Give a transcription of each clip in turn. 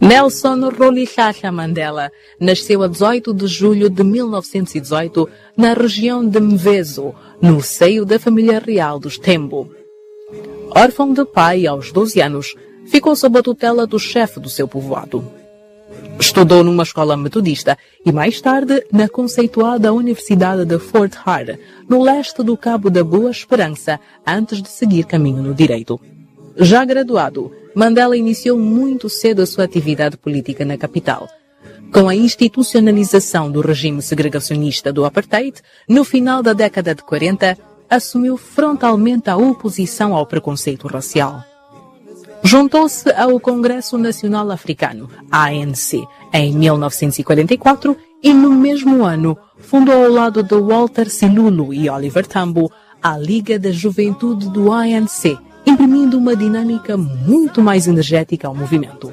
Nelson Rolihlahla Mandela nasceu a 18 de julho de 1918 na região de Mvezo, no seio da família real dos Tembo. Órfão de pai aos 12 anos, ficou sob a tutela do chefe do seu povoado. Estudou numa escola metodista e mais tarde na conceituada Universidade de Fort Hare, no leste do Cabo da Boa Esperança, antes de seguir caminho no direito. Já graduado, Mandela iniciou muito cedo a sua atividade política na capital. Com a institucionalização do regime segregacionista do Apartheid, no final da década de 40, assumiu frontalmente a oposição ao preconceito racial. Juntou-se ao Congresso Nacional Africano, ANC, em 1944 e, no mesmo ano, fundou ao lado de Walter Silulu e Oliver Tambo a Liga da Juventude do ANC, imprimindo uma dinâmica muito mais energética ao movimento.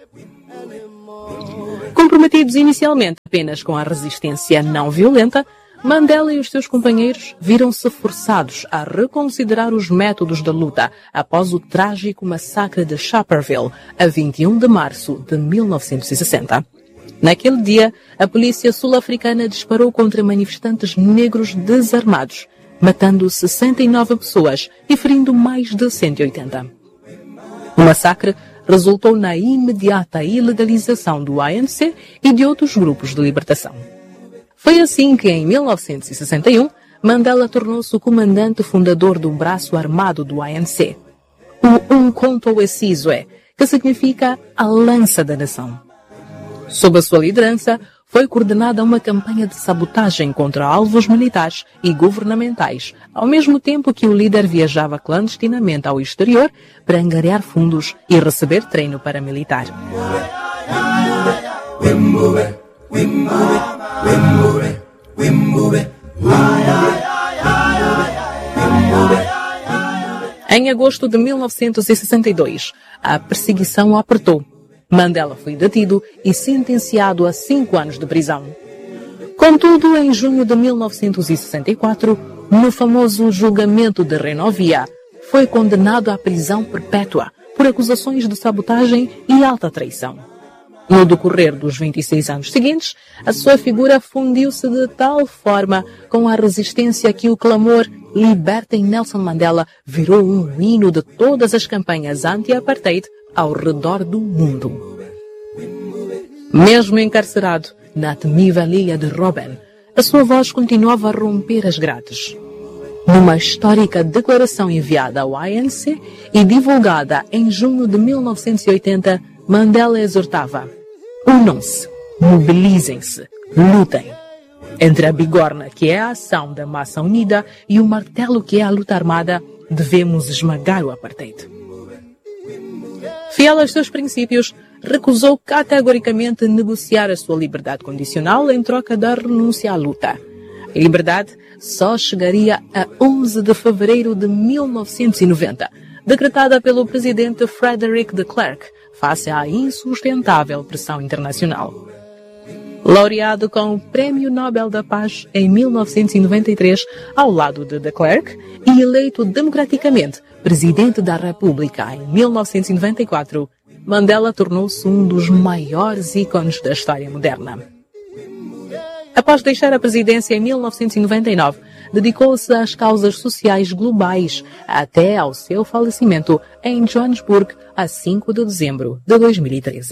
Comprometidos inicialmente apenas com a resistência não violenta, Mandela e os seus companheiros viram-se forçados a reconsiderar os métodos da luta após o trágico massacre de Sharpeville, a 21 de março de 1960. Naquele dia, a polícia sul-africana disparou contra manifestantes negros desarmados, matando 69 pessoas e ferindo mais de 180. O massacre resultou na imediata ilegalização do ANC e de outros grupos de libertação. Foi assim que, em 1961, Mandela tornou-se o comandante fundador do braço armado do ANC, o Umkhonto we Sizwe, que significa a lança da nação. Sob a sua liderança, foi coordenada uma campanha de sabotagem contra alvos militares e governamentais, ao mesmo tempo que o líder viajava clandestinamente ao exterior para angariar fundos e receber treino paramilitar. Em agosto de 1962, a perseguição apertou. Mandela foi detido e sentenciado a 5 anos de prisão. Contudo, em junho de 1964, no famoso julgamento de Renovia, foi condenado à prisão perpétua por acusações de sabotagem e alta traição. No decorrer dos 26 anos seguintes, a sua figura fundiu-se de tal forma com a resistência que o clamor "Libertem Nelson Mandela" virou um hino de todas as campanhas anti-apartheid ao redor do mundo. Mesmo encarcerado na temível ilha de Robben, a sua voz continuava a romper as grades. Numa histórica declaração enviada ao ANC e divulgada em junho de 1980, Mandela exortava: unam-se, mobilizem-se, lutem. Entre a bigorna, que é a ação da massa unida, e o martelo, que é a luta armada, devemos esmagar o apartheid. Fiel aos seus princípios, recusou categoricamente negociar a sua liberdade condicional em troca da renúncia à luta. A liberdade só chegaria a 11 de fevereiro de 1990, decretada pelo presidente Frederick de Klerk, face à insustentável pressão internacional. Laureado com o Prêmio Nobel da Paz em 1993, ao lado de Klerk, e eleito democraticamente presidente da República em 1994, Mandela tornou-se um dos maiores ícones da história moderna. Após deixar a presidência em 1999, dedicou-se às causas sociais globais, até ao seu falecimento em Johannesburg, a 5 de dezembro de 2013.